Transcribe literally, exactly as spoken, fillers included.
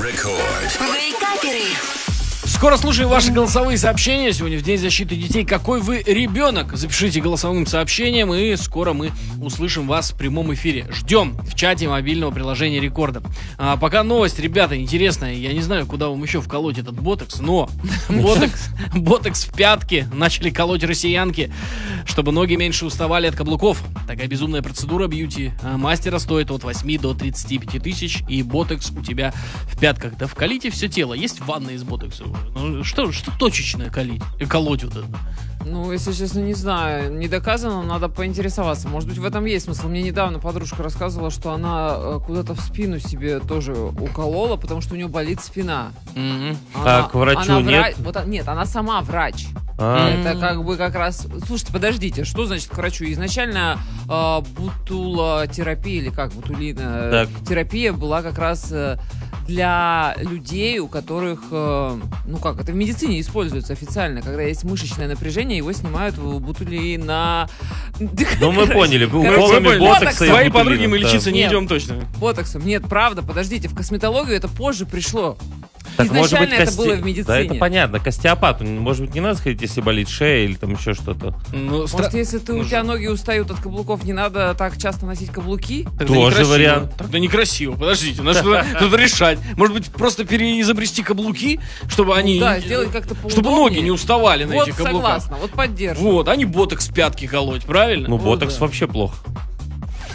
Рекорд. Вейкаперы. Скоро слушаем ваши голосовые сообщения. Сегодня в День защиты детей. Какой вы ребенок? Запишите голосовым сообщением, и скоро мы услышим вас в прямом эфире. Ждем в чате мобильного приложения Рекорда. А пока новость, ребята, интересная. Я не знаю, куда вам еще вколоть этот ботокс, но ботокс, ботокс в пятки начали колоть россиянки, чтобы ноги меньше уставали от каблуков. Такая безумная процедура бьюти-мастера стоит от восьми до тридцати пяти тысяч, и ботокс у тебя в пятках. Да вколите все тело. Есть ванна из ботокса? Ну, что, что точечное колить, колоть вот это? Ну, если честно, не знаю. Не доказано, надо поинтересоваться. Может быть, в этом есть смысл. Мне недавно подружка рассказывала, что она э, куда-то в спину себе тоже уколола, потому что у нее болит спина. Mm-hmm. Она, А к врачу она нет? вра... вот, нет, она сама врач. А. Это как бы как раз... Слушайте, подождите, что значит к врачу? Изначально э, бутулотерапия, или как, бутулина Так. терапия была как раз... Э, для людей, у которых, э, ну как, это в медицине используется официально, когда есть мышечное напряжение, его снимают в бутулина... Ну мы поняли, Короче, уколами ботокса и Своей ботулином, подруге мы да. лечиться не Нет. идем точно. Ботоксом. Нет, правда, подождите, в косметологию это позже пришло. Так, может Изначально быть, это кости- было в медицине. Да, это понятно. К остеопату, может быть, не надо сходить, если болит шея или там еще что-то. Ну, Может, стра- если ты, у ну, тебя ноги устают от каблуков, не надо так часто носить каблуки? Тогда Тоже некрасиво. вариант. Тогда некрасиво. Подождите, надо что-то надо решать. Может быть, просто переизобрести каблуки, чтобы они... Да, сделать как-то Чтобы поудобнее. ноги не уставали на Вот этих каблуках. согласна, вот поддерживаю. Вот, а не ботокс в пятки колоть, правильно? Ну, Вот, ботокс да. вообще плохо.